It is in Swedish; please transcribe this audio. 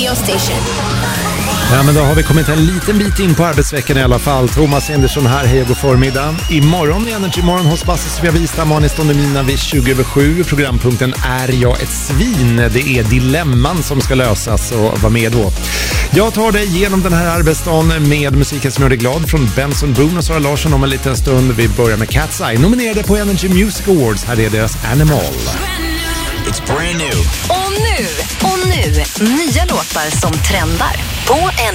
Station. Ja, men då har vi kommit en liten bit in på arbetsveckan i alla fall. Thomas Andersson här, hej och god förmiddag. Imorgon i Energy Morgon hos Basse Sofia Wistam, Anis Don Demina vid 20:07. Programpunkten Är jag ett svin? Det är dilemman som ska lösas, och var med då. Jag tar dig igenom den här arbetsdagen med musiken som gör dig glad från Benson Boone och Sara Larsson om en liten stund. Vi börjar med Cat's Eye, nominerade på Energy Music Awards. Här är deras Animal. It's brand new. Och nu, nya låtar som trendar på